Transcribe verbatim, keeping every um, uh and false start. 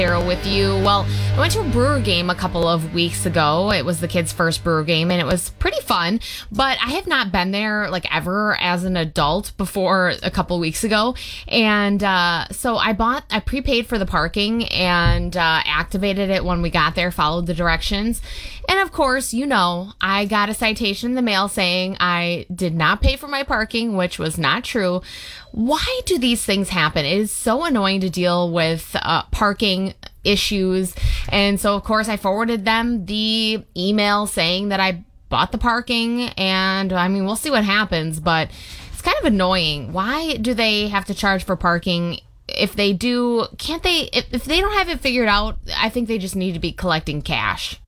Sarah with you. Well, I went to a Brewer game a couple of weeks ago. It was the kids' first Brewer game, and it was pretty fun. But I have not been there like ever as an adult before a couple of weeks ago. And uh, so I bought, I prepaid for the parking and uh, activated it when we got there, followed the directions. And of course, you know, I got a citation in the mail saying I did not pay for my parking, which was not true. Why do these things happen? It is so annoying to deal with uh, parking issues. And so, of course, I forwarded them the email saying that I bought the parking. And I mean, we'll see what happens, but it's kind of annoying. Why do they have to charge for parking? If they do, can't they, if, if they don't have it figured out, I think they just need to be collecting cash.